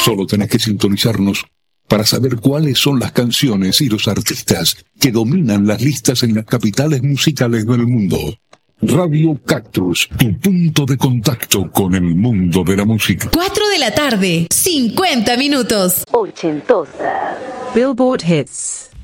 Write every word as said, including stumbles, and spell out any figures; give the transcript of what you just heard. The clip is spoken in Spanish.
Solo tenés que sintonizarnos para saber cuáles son las canciones y los artistas que dominan las listas en las capitales musicales del mundo. Radio Cactus, tu punto de contacto con el mundo de la música. cuatro de la tarde, cincuenta minutos. Ochentosa. Billboard Hits.